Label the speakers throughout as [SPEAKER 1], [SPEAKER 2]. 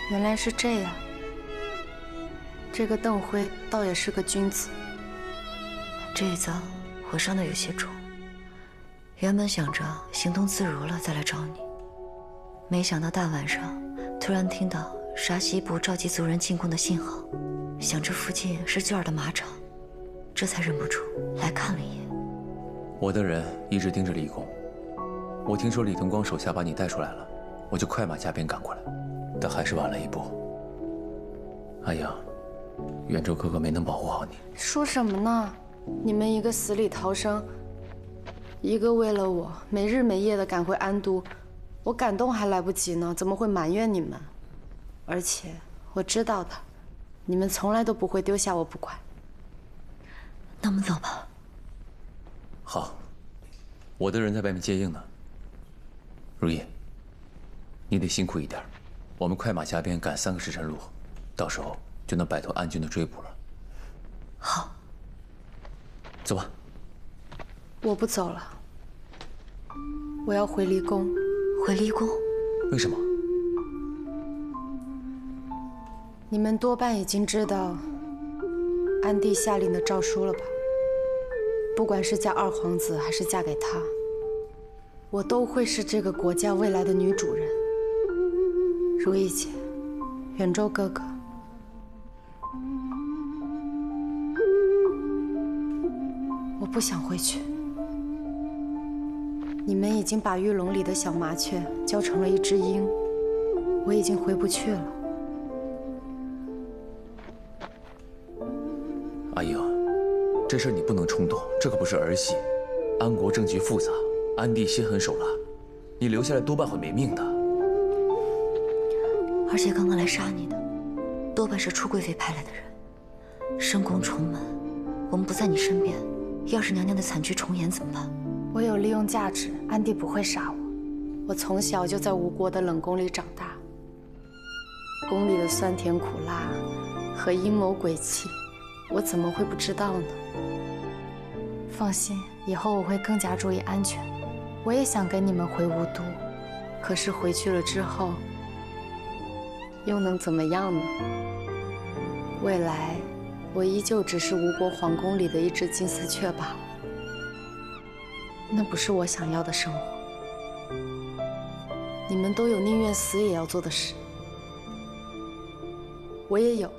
[SPEAKER 1] 原来是这样。这个邓辉倒也是个君子。
[SPEAKER 2] 这一遭我伤得有些重，原本想着行动自如了再来找你，没想到大晚上突然听到沙西部召集族人进贡的信号，想这附近是娟儿的马场，这才忍不住来看了一眼。
[SPEAKER 3] 我的人一直盯着李公，我听说李腾光手下把你带出来了，我就快马加鞭赶过来，但还是晚了一步。阿阳，远州哥哥没能保护好你。
[SPEAKER 1] 说什么呢？你们一个死里逃生，一个为了我没日没夜的赶回安都，我感动还来不及呢，怎么会埋怨你们？而且我知道的，你们从来都不会丢下我不管。
[SPEAKER 2] 那我们走吧。
[SPEAKER 3] 好，我的人在外面接应呢。如意，你得辛苦一点，我们快马加鞭赶3个时辰路，到时候就能摆脱安军的追捕了。
[SPEAKER 2] 好，
[SPEAKER 3] 走吧。
[SPEAKER 1] 我不走了，我要回离宫。
[SPEAKER 2] 回离宫？
[SPEAKER 3] 为什么？
[SPEAKER 1] 你们多半已经知道安帝下令的诏书了吧？不管是嫁二皇子还是嫁给他，我都会是这个国家未来的女主人。如意姐，远州哥哥，我不想回去。你们已经把玉笼里的小麻雀教成了一只鹰，我已经回不去了。
[SPEAKER 3] 阿英，这事儿你不能冲动，这可不是儿戏。安国政局复杂，安帝心狠手辣，你留下来多半会没命的。
[SPEAKER 2] 而且刚刚来杀你的，多半是初贵妃派来的人。深宫重门，我们不在你身边，要是娘娘的惨剧重演怎么办？
[SPEAKER 1] 我有利用价值，安帝不会杀我。我从小就在吴国的冷宫里长大，宫里的酸甜苦辣和阴谋诡计，我怎么会不知道呢？放心，以后我会更加注意安全。我也想跟你们回吴都，可是回去了之后，又能怎么样呢？未来，我依旧只是吴国皇宫里的一只金丝雀罢了。那不是我想要的生活。你们都有宁愿死也要做的事，我也有。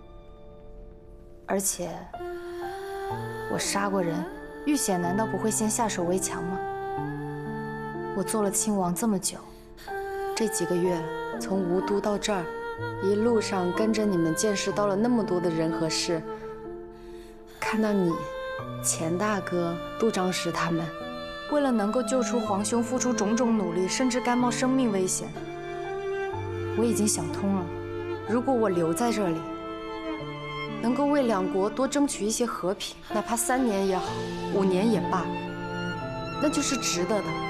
[SPEAKER 1] 而且，我杀过人，玉显难道不会先下手为强吗？我做了亲王这么久，这几个月从吴都到这儿，一路上跟着你们见识到了那么多的人和事，看到你、钱大哥、杜章石他们，为了能够救出皇兄，付出种种努力，甚至甘冒生命危险。我已经想通了，如果我留在这里，能够为两国多争取一些和平，哪怕3年也好，5年也罢，那就是值得的。